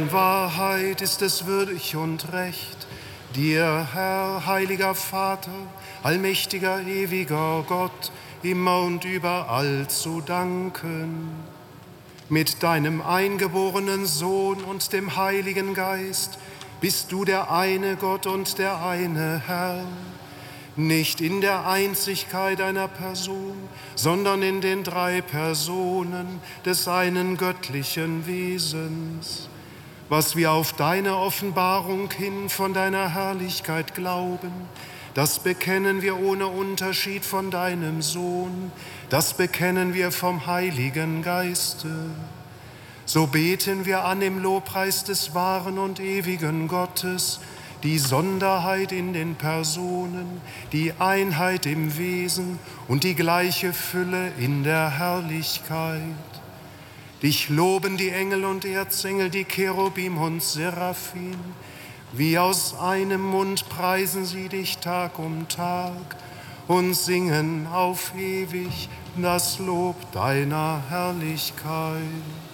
In Wahrheit ist es würdig und recht, dir, Herr, heiliger Vater, allmächtiger, ewiger Gott, immer und überall zu danken. Mit deinem eingeborenen Sohn und dem Heiligen Geist bist du der eine Gott und der eine Herr, nicht in der Einzigkeit einer Person, sondern in den drei Personen des einen göttlichen Wesens. Was wir auf deine Offenbarung hin von deiner Herrlichkeit glauben, das bekennen wir ohne Unterschied von deinem Sohn, das bekennen wir vom Heiligen Geiste. So beten wir an im Lobpreis des wahren und ewigen Gottes, die Sonderheit in den Personen, die Einheit im Wesen und die gleiche Fülle in der Herrlichkeit. Dich loben die Engel und Erzengel, die Cherubim und Seraphim. Wie aus einem Mund preisen sie dich Tag um Tag und singen auf ewig das Lob deiner Herrlichkeit.